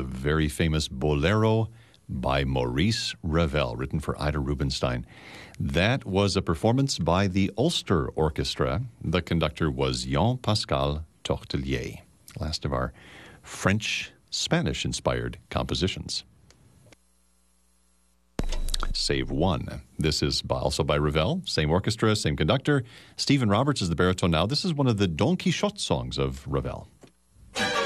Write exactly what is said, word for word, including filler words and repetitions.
very famous Bolero by Maurice Ravel, written for Ida Rubinstein. That was a performance by the Ulster Orchestra. The conductor was Jean-Pascal Tortelier. Last of our French-Spanish-inspired compositions. Save one. This is by, also by Ravel, same orchestra, same conductor. Stephen Roberts is the baritone now. This is one of the Don Quixote songs of Ravel.